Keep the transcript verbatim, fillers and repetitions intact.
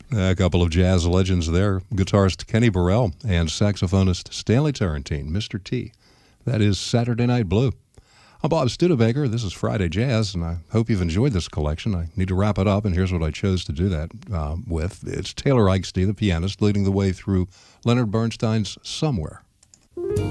A couple of jazz legends there, guitarist Kenny Burrell and saxophonist Stanley Tarantine, Mister T. That is Saturday Night Blue. I'm Bob Studebaker. This is Friday Jazz, and I hope you've enjoyed this collection. I need to wrap it up, and here's what I chose to do that uh, with. It's Taylor Eichste, the pianist, leading the way through Leonard Bernstein's Somewhere.